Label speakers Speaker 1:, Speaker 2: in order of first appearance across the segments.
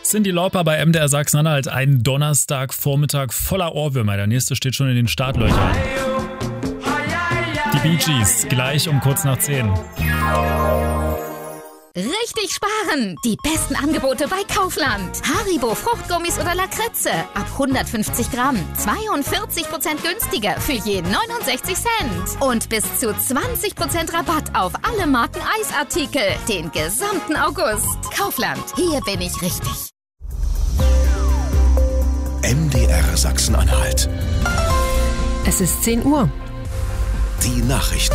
Speaker 1: Cyndi Lauper bei MDR Sachsen-Anhalt. Ein Donnerstagvormittag voller Ohrwürmer. Der nächste steht schon in den Startlöchern. Die Bee Gees, gleich um kurz nach 10.
Speaker 2: Richtig sparen! Die besten Angebote bei Kaufland. Haribo Fruchtgummis oder Lakritze ab 150 Gramm. 42% günstiger für je 69 Cent. Und bis zu 20% Rabatt auf alle Marken Eisartikel. Den gesamten August. Kaufland, hier bin ich richtig.
Speaker 3: MDR Sachsen-Anhalt.
Speaker 4: Es ist 10 Uhr.
Speaker 3: Die Nachrichten.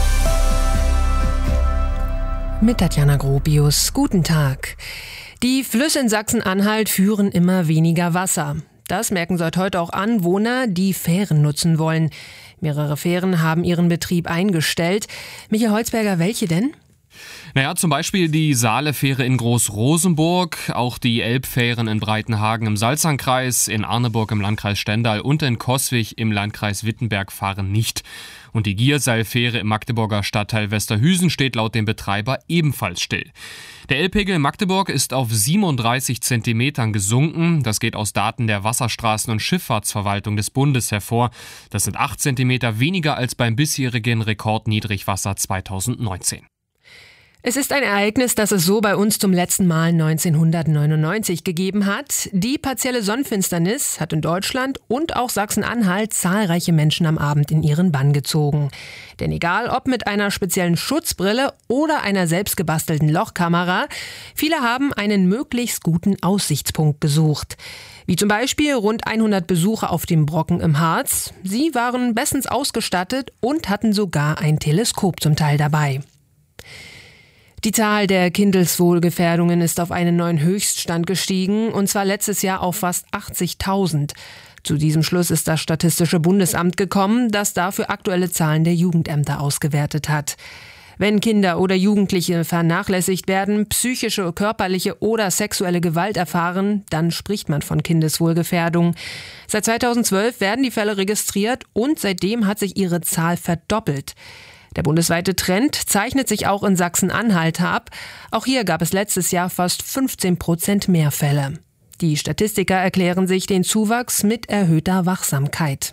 Speaker 4: Mit Tatjana Gropius. Guten Tag. Die Flüsse in Sachsen-Anhalt führen immer weniger Wasser. Das merken seit heute auch Anwohner, die Fähren nutzen wollen. Mehrere Fähren haben ihren Betrieb eingestellt. Michael Holzberger, welche denn?
Speaker 5: Zum Beispiel die Saale-Fähre in Groß-Rosenburg, auch die Elbfähren in Breitenhagen im Salzernkreis, in Arneburg im Landkreis Stendal und in Coswig im Landkreis Wittenberg fahren nicht. Und die Gierseilfähre im Magdeburger Stadtteil Westerhüsen steht laut dem Betreiber ebenfalls still. Der Elbpegel in Magdeburg ist auf 37 Zentimetern gesunken. Das geht aus Daten der Wasserstraßen- und Schifffahrtsverwaltung des Bundes hervor. Das sind 8 Zentimeter weniger als beim bisherigen Rekordniedrigwasser 2019.
Speaker 4: Es ist ein Ereignis, das es so bei uns zum letzten Mal 1999 gegeben hat. Die partielle Sonnenfinsternis hat in Deutschland und auch Sachsen-Anhalt zahlreiche Menschen am Abend in ihren Bann gezogen. Denn egal ob mit einer speziellen Schutzbrille oder einer selbstgebastelten Lochkamera, viele haben einen möglichst guten Aussichtspunkt gesucht. Wie zum Beispiel rund 100 Besucher auf dem Brocken im Harz. Sie waren bestens ausgestattet und hatten sogar ein Teleskop zum Teil dabei. Die Zahl der Kindeswohlgefährdungen ist auf einen neuen Höchststand gestiegen, und zwar letztes Jahr auf fast 80.000. Zu diesem Schluss ist das Statistische Bundesamt gekommen, das dafür aktuelle Zahlen der Jugendämter ausgewertet hat. Wenn Kinder oder Jugendliche vernachlässigt werden, psychische, körperliche oder sexuelle Gewalt erfahren, dann spricht man von Kindeswohlgefährdung. Seit 2012 werden die Fälle registriert und seitdem hat sich ihre Zahl verdoppelt. Der bundesweite Trend zeichnet sich auch in Sachsen-Anhalt ab. Auch hier gab es letztes Jahr fast 15% mehr Fälle. Die Statistiker erklären sich den Zuwachs mit erhöhter Wachsamkeit.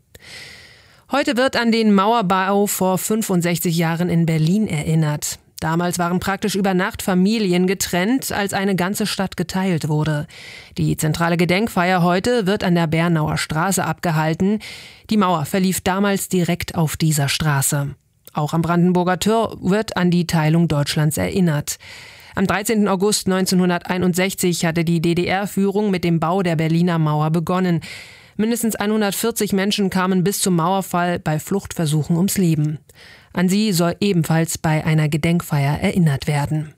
Speaker 4: Heute wird an den Mauerbau vor 65 Jahren in Berlin erinnert. Damals waren praktisch über Nacht Familien getrennt, als eine ganze Stadt geteilt wurde. Die zentrale Gedenkfeier heute wird an der Bernauer Straße abgehalten. Die Mauer verlief damals direkt auf dieser Straße. Auch am Brandenburger Tor wird an die Teilung Deutschlands erinnert. Am 13. August 1961 hatte die DDR-Führung mit dem Bau der Berliner Mauer begonnen. Mindestens 140 Menschen kamen bis zum Mauerfall bei Fluchtversuchen ums Leben. An sie soll ebenfalls bei einer Gedenkfeier erinnert werden.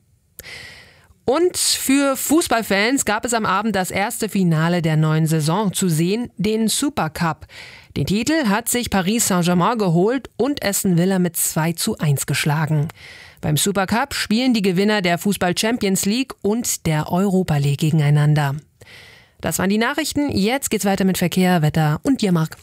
Speaker 4: Und für Fußballfans gab es am Abend das erste Finale der neuen Saison zu sehen, den Supercup. Den Titel hat sich Paris Saint-Germain geholt und Aston Villa mit 2:1 geschlagen. Beim Supercup spielen die Gewinner der Fußball Champions League und der Europa League gegeneinander. Das waren die Nachrichten. Jetzt geht's weiter mit Verkehr, Wetter und dir, Marc.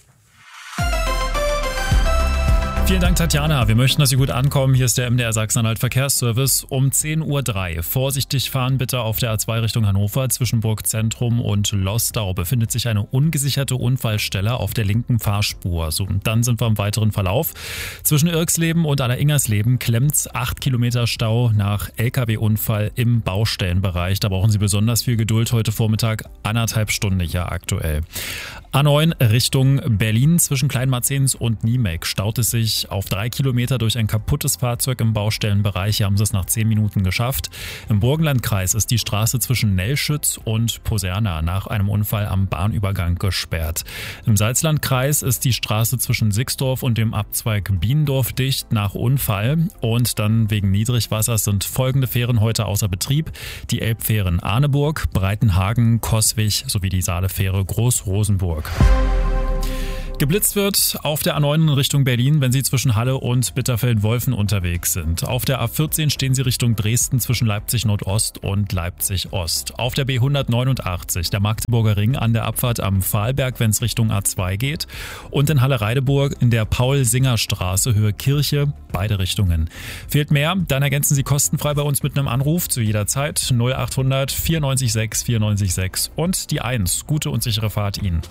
Speaker 1: Vielen Dank, Tatjana. Wir möchten, dass Sie gut ankommen. Hier ist der MDR Sachsen-Anhalt Verkehrsservice um 10:03 Uhr. Vorsichtig fahren bitte auf der A2 Richtung Hannover. Zwischen Burgzentrum und Lostau befindet sich eine ungesicherte Unfallstelle auf der linken Fahrspur. So, dann sind wir im weiteren Verlauf. Zwischen Irksleben und Allersingersleben klemmt's 8 Kilometer Stau nach LKW-Unfall im Baustellenbereich. Da brauchen Sie besonders viel Geduld. Heute Vormittag 1,5 Stunden hier aktuell. A9 Richtung Berlin zwischen Kleinmarzens und Niemek staut es sich auf 3 Kilometer durch ein kaputtes Fahrzeug im Baustellenbereich. Hier haben sie es nach 10 Minuten geschafft. Im Burgenlandkreis ist die Straße zwischen Nellschütz und Poserna nach einem Unfall am Bahnübergang gesperrt. Im Salzlandkreis ist die Straße zwischen Sixdorf und dem Abzweig Biendorf dicht nach Unfall. Und dann wegen Niedrigwassers sind folgende Fähren heute außer Betrieb. Die Elbfähren Arneburg, Breitenhagen, Coswig sowie die Saale-Fähre Groß-Rosenburg. Geblitzt wird auf der A9 in Richtung Berlin, wenn Sie zwischen Halle und Bitterfeld-Wolfen unterwegs sind. Auf der A14 stehen Sie Richtung Dresden zwischen Leipzig Nordost und Leipzig Ost. Auf der B189, der Magdeburger Ring an der Abfahrt am Pfahlberg, wenn es Richtung A2 geht. Und in Halle-Reideburg in der Paul-Singer-Straße, Höhe Kirche, beide Richtungen. Fehlt mehr? Dann ergänzen Sie kostenfrei bei uns mit einem Anruf zu jeder Zeit 0800 94 6 94 6 und die 1. Gute und sichere Fahrt Ihnen.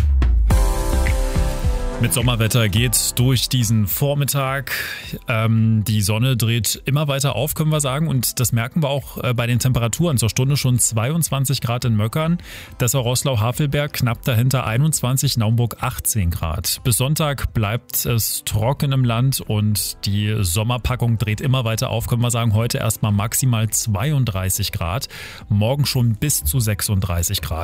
Speaker 1: Mit Sommerwetter geht durch diesen Vormittag. Die Sonne dreht immer weiter auf, können wir sagen. Und das merken wir auch bei den Temperaturen. Zur Stunde schon 22 Grad in Möckern. Dessau-Roßlau-Havelberg knapp dahinter 21, Naumburg 18 Grad. Bis Sonntag bleibt es trocken im Land und die Sommerpackung dreht immer weiter auf, können wir sagen. Heute erstmal maximal 32 Grad. Morgen schon bis zu 36 Grad.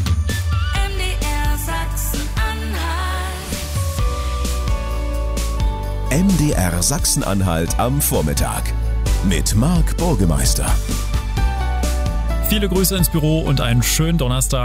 Speaker 3: MDR Sachsen-Anhalt am Vormittag mit Marc Burgemeister.
Speaker 1: Viele Grüße ins Büro und einen schönen Donnerstag.